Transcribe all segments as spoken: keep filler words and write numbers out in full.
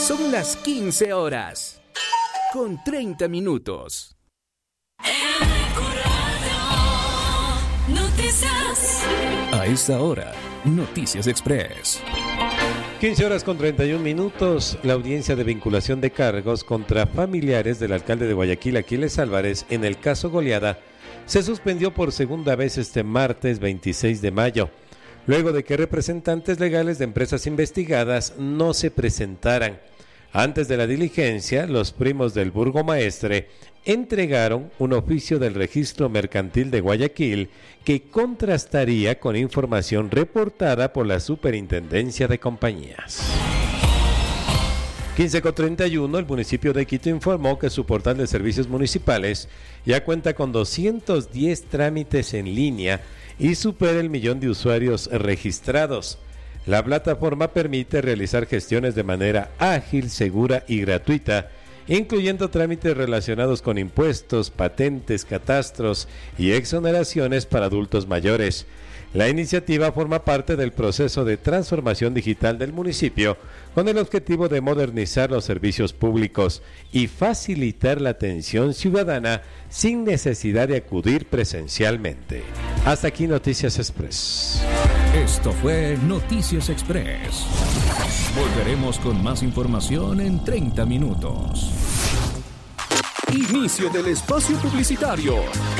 Son las quince horas, con treinta minutos. Noticias. A esta hora, Noticias Express. quince horas con treinta y un minutos. La audiencia de vinculación de cargos contra familiares del alcalde de Guayaquil, Aquiles Álvarez, en el caso Goleada, se suspendió por segunda vez este martes veintiséis de mayo, luego de que representantes legales de empresas investigadas no se presentaran. Antes de la diligencia, los primos del burgomaestre entregaron un oficio del Registro Mercantil de Guayaquil que contrastaría con información reportada por la Superintendencia de Compañías. quince con treinta y uno, el municipio de Quito informó que su portal de servicios municipales ya cuenta con doscientos diez trámites en línea y supera el millón de usuarios registrados. La plataforma permite realizar gestiones de manera ágil, segura y gratuita, incluyendo trámites relacionados con impuestos, patentes, catastros y exoneraciones para adultos mayores. La iniciativa forma parte del proceso de transformación digital del municipio con el objetivo de modernizar los servicios públicos y facilitar la atención ciudadana sin necesidad de acudir presencialmente. Hasta aquí Noticias Express. Esto fue Noticias Express. Volveremos con más información en treinta minutos. Inicio del espacio publicitario.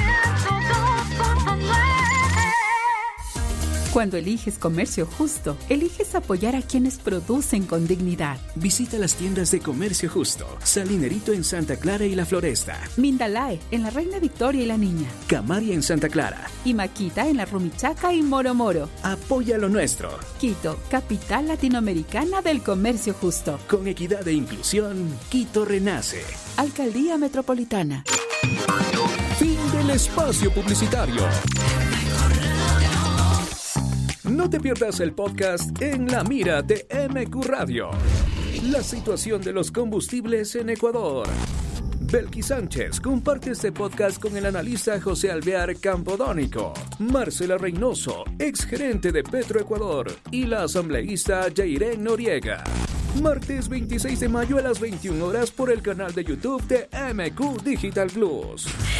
Cuando eliges comercio justo, eliges apoyar a quienes producen con dignidad. Visita las tiendas de Comercio Justo. Salinerito en Santa Clara y La Floresta. Mindalae en la Reina Victoria y la Niña. Camaria en Santa Clara. Y Maquita en la Rumichaca y Moro Moro. Apoya lo nuestro. Quito, capital latinoamericana del comercio justo. Con equidad e inclusión, Quito renace. Alcaldía Metropolitana. Fin del espacio publicitario. No te pierdas el podcast En la Mira de M Q Radio. La situación de los combustibles en Ecuador. Belki Sánchez comparte este podcast con el analista José Alvear Campodónico, Marcela Reynoso, exgerente de Petroecuador, y la asambleísta Jairén Noriega. Martes veintiséis de mayo a las veintiuna horas por el canal de YouTube de M Q Digital Plus.